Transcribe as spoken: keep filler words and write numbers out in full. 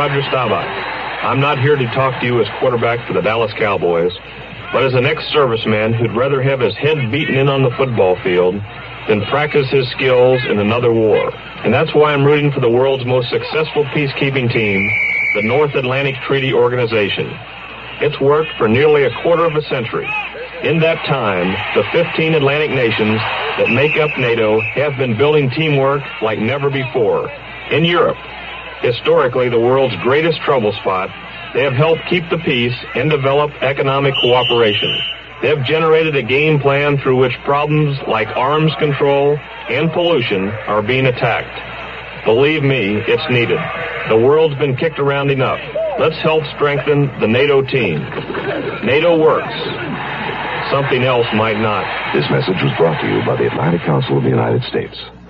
Roger Staubach. I'm not here to talk to you as quarterback for the Dallas Cowboys, but as an ex-serviceman who'd rather have his head beaten in on the football field than practice his skills in another war. And that's why I'm rooting for the world's most successful peacekeeping team, the North Atlantic Treaty Organization. It's worked for nearly a quarter of a century. In that time, the fifteen Atlantic nations that make up NATO have been building teamwork like never before. In Europe, historically the world's greatest trouble spot, they have helped keep the peace and develop economic cooperation. They have generated a game plan through which problems like arms control and pollution are being attacked. Believe me, it's needed. The world's been kicked around enough. Let's help strengthen the NATO team. NATO works. Something else might not. This message was brought to you by the Atlantic Council of the United States.